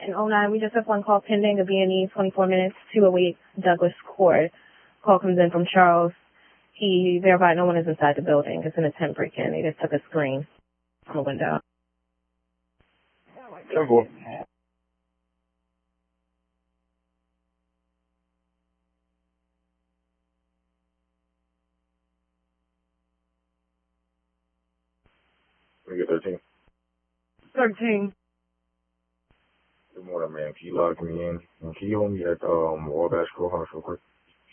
In '09, we just have one call pending, a B&E, 24 minutes, 208 Douglas Court. Call comes in from Charles. He verified no one is inside the building. It's an attempt break-in. They just took a screen from a window. 10-4. Let me get 13. 13. Good morning, man. Can you log me in? And can you hold me at Wabash Courthouse real quick?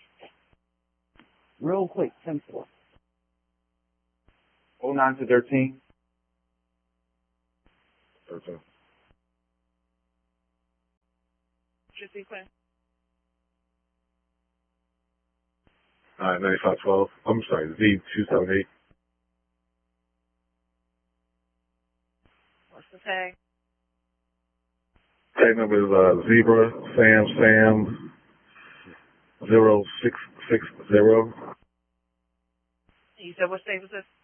Real quick, 10-4. 09 to 13. 13. Just sequence. 9512. I'm sorry, Z278. What's the tag? Tag number is Zebra Sam 0660. You said what state was this?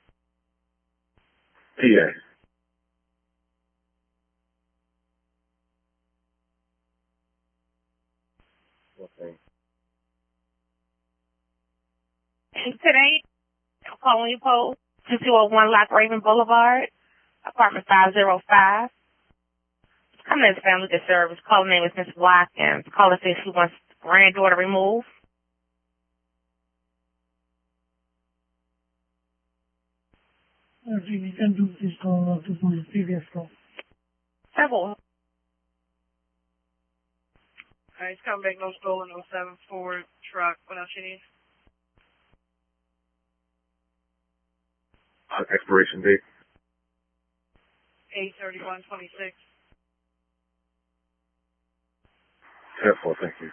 PA. Okay. Today, calling you post 2201 Lock Raven Boulevard, apartment 505. Coming as family to service. Caller name is Miss Watkins. Caller says she wants granddaughter removed. You can do this call to the previous call. Several. Alright, it's coming back, no stolen, no 74 truck. What else you need? Expiration date. 8/31/26. 10-4, thank you.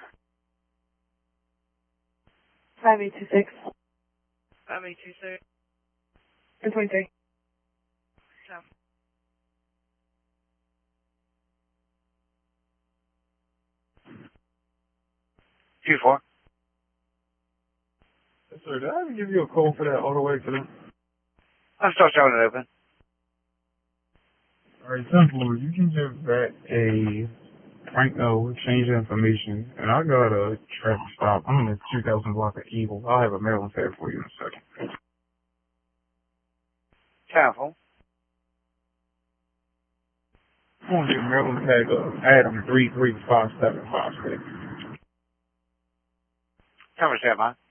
5826 5826. and 23. So. Two four. Yes, sir. Did I even give you a call for that all the way to them? I'm still showing it open. Alright, 10-4, you can give back a exchange information, and I got a traffic stop. I'm in the 2000 block of Eagle. I'll have a Maryland tag for you in a second. 10-4. I want to get Maryland tag Adam 335756. Cover 7.